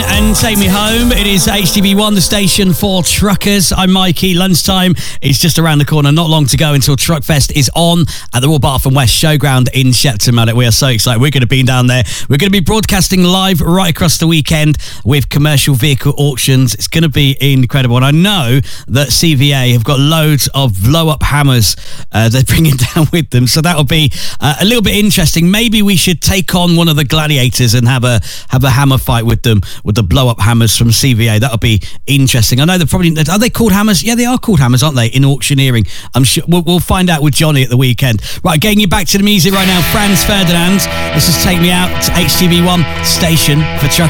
and Take Me Home. It is HTB1, the station for truckers. I'm Mikey. Lunchtime is just around the corner. Not long to go until Truckfest is on at the Royal Bath and West Showground in Shepton Mallet. We are so excited. We're going to be down there. We're going to be broadcasting live right across the weekend with commercial vehicle auctions. It's going to be incredible. And I know that CVA have got loads of blow-up hammers they're bringing down with them. So that'll be a little bit interesting. Maybe we should take on one of the gladiators and have a hammer fight with them, with the blow-up hammers from CVA. That'll be interesting. I know they're probably... Are they called hammers? Yeah, they are called hammers, aren't they, in auctioneering? I'm sure we'll find out with Johnny at the weekend. Right, getting you back to the music right now. Franz Ferdinand. This is Take Me Out to HTB1 station for truckers.